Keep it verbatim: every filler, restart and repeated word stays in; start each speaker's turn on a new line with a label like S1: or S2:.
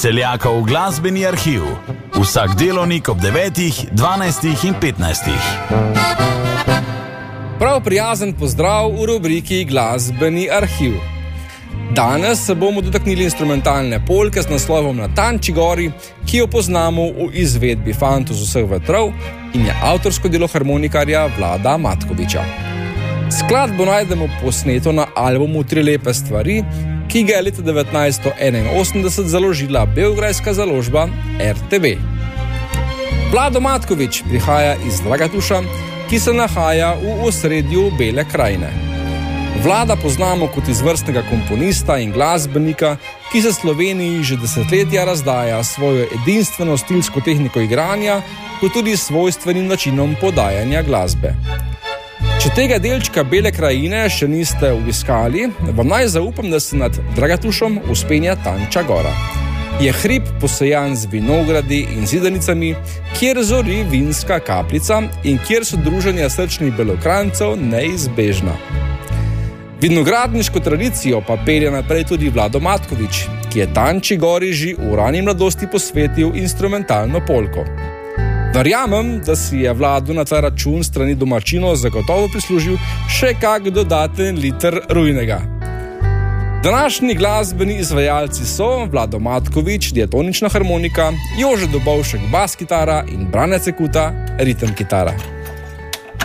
S1: Celjakov glasbeni arhiv. Vsak delovnik ob devetih, dvanajstih in petnajstih.
S2: Prav prijazen pozdrav v rubriki Glasbeni arhiv. Danes se bomo dotaknili instrumentalne polke z naslovom Na tanči gori, ki jo poznamo v izvedbi Fantov z vseh vetrov in je avtorsko delo harmonikarja Vlada Matkoviča. Skladbo najdemo posneto na albumu Tri lepe stvari, ki ga je leta devetnajststo enainosemdeset založila beograjska založba R T B. Vlado Matkovič prihaja iz Dragatuša, ki se nahaja v osredju Bele krajine. Vlada poznamo kot izvrstnega komponista in glasbenika, ki se Sloveniji že desetletja razdaja svojo edinstveno stilsko tehniko igranja, kot tudi svojstvenim načinom podajanja glasbe. Če tega delčka Bele krajine še niste obiskali, vam naj zaupam, da se nad Dragatušom vzpenja Tanča gora. Je hrib posejan z vinogradi in zidanicami, kjer zori vinska kapljica in kjer so druženja srčnih belokrancev neizbežna. Vinogradniško tradicijo pa pelje naprej tudi Vlado Matkovič, ki je Tanči gori že v rani mladosti posvetil instrumentalno polko. Verjamem, da si je Vlado na ta račun strani domačinov zagotovo prislužil še kak dodaten liter rujnega. Današnji glasbeni izvajalci so Vlado Matkovič, diatonična harmonika, Jože Dobovšek, bas kitara in Brane Cekuta, ritem kitara.